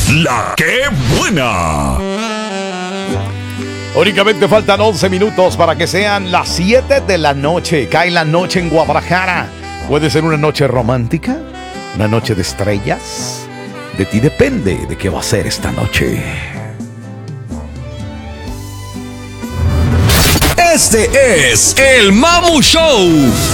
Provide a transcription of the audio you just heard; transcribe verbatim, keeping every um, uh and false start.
La que buena. Únicamente faltan once minutos para que sean las siete de la noche. Cae la noche en Guadalajara. Puede ser una noche romántica, una noche de estrellas. De ti depende de qué va a ser esta noche. Este es el Mamu Show.